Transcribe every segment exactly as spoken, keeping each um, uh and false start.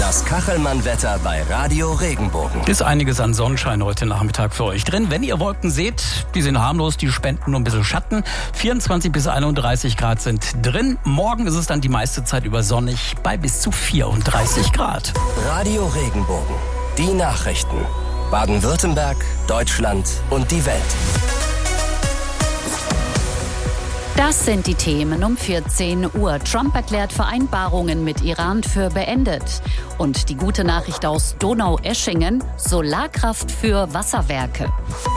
Das Kachelmann-Wetter bei Radio Regenbogen. Ist einiges an Sonnenschein heute Nachmittag für euch drin. Wenn ihr Wolken seht, die sind harmlos, die spenden nur ein bisschen Schatten. vierundzwanzig bis einunddreißig Grad sind drin. Morgen ist es dann die meiste Zeit über sonnig bei bis zu vierunddreißig Grad. Radio Regenbogen. Die Nachrichten. Baden-Württemberg, Deutschland und die Welt. Das sind die Themen um vierzehn Uhr. Trump erklärt Vereinbarungen mit Iran für beendet. Und die gute Nachricht aus Donaueschingen: Solarkraft für Wasserwerke.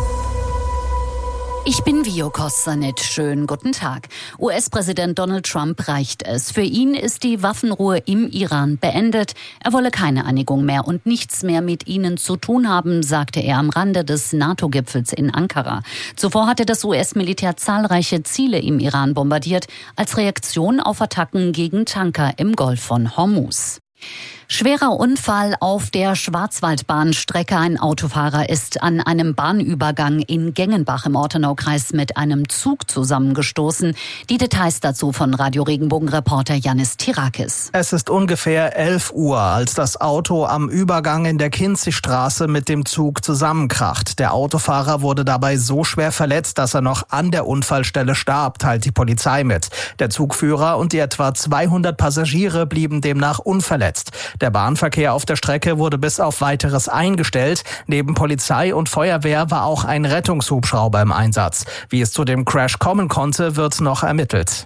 Ich bin Vio Kossanet. Schönen guten Tag. U S-Präsident Donald Trump reicht es. Für ihn ist die Waffenruhe im Iran beendet. Er wolle keine Einigung mehr und nichts mehr mit ihnen zu tun haben, sagte er am Rande des NATO-Gipfels in Ankara. Zuvor hatte das U S-Militär zahlreiche Ziele im Iran bombardiert, als Reaktion auf Attacken gegen Tanker im Golf von Hormuz. Schwerer Unfall auf der Schwarzwaldbahnstrecke. Ein Autofahrer ist an einem Bahnübergang in Gengenbach im Ortenaukreis mit einem Zug zusammengestoßen. Die Details dazu von Radio Regenbogen-Reporter Janis Tirakis. Es ist ungefähr elf Uhr, als das Auto am Übergang in der Kinzigstraße mit dem Zug zusammenkracht. Der Autofahrer wurde dabei so schwer verletzt, dass er noch an der Unfallstelle starb, teilt die Polizei mit. Der Zugführer und die etwa zweihundert Passagiere blieben demnach unverletzt. Der Bahnverkehr auf der Strecke wurde bis auf Weiteres eingestellt. Neben Polizei und Feuerwehr war auch ein Rettungshubschrauber im Einsatz. Wie es zu dem Crash kommen konnte, wird noch ermittelt.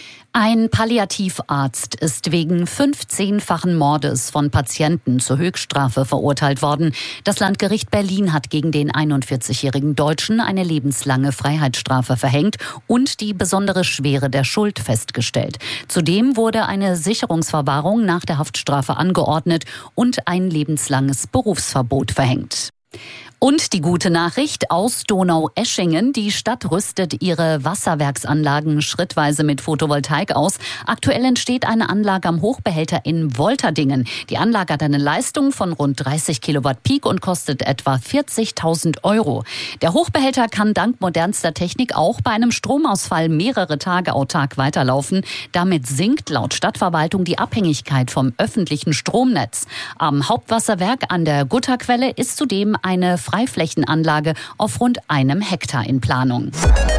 Ein Palliativarzt ist wegen fünfzehnfachen Mordes von Patienten zur Höchststrafe verurteilt worden. Das Landgericht Berlin hat gegen den einundvierzigjährigen Deutschen eine lebenslange Freiheitsstrafe verhängt und die besondere Schwere der Schuld festgestellt. Zudem wurde eine Sicherungsverwahrung nach der Haftstrafe angeordnet und ein lebenslanges Berufsverbot verhängt. Und die gute Nachricht aus Donaueschingen: Die Stadt rüstet ihre Wasserwerksanlagen schrittweise mit Photovoltaik aus. Aktuell entsteht eine Anlage am Hochbehälter in Wolterdingen. Die Anlage hat eine Leistung von rund dreißig Kilowatt Peak und kostet etwa vierzigtausend Euro. Der Hochbehälter kann dank modernster Technik auch bei einem Stromausfall mehrere Tage autark weiterlaufen. Damit sinkt laut Stadtverwaltung die Abhängigkeit vom öffentlichen Stromnetz. Am Hauptwasserwerk an der Gutterquelle ist zudem eine Freiflächenanlage auf rund einem Hektar in Planung.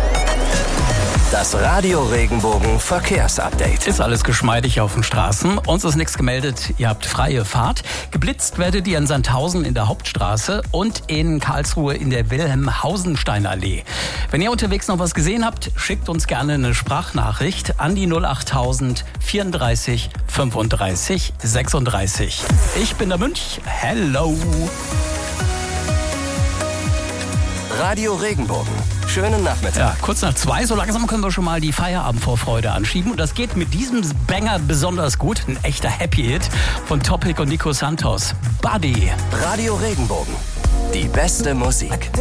Das Radio Regenbogen Verkehrsupdate. Ist alles geschmeidig auf den Straßen. Uns ist nichts gemeldet. Ihr habt freie Fahrt. Geblitzt werdet ihr in Sandhausen in der Hauptstraße und in Karlsruhe in der Wilhelm-Hausenstein-Allee. Wenn ihr unterwegs noch was gesehen habt, schickt uns gerne eine Sprachnachricht an die null achttausend vierunddreißig fünfunddreißig sechsunddreißig. Ich bin der Münch. Hello. Radio Regenbogen. Schönen Nachmittag. Ja, kurz nach zwei, so langsam können wir schon mal die Feierabendvorfreude anschieben. Und das geht mit diesem Banger besonders gut. Ein echter Happy Hit von Topic und Nico Santos. Buddy. Radio Regenbogen. Die beste Musik.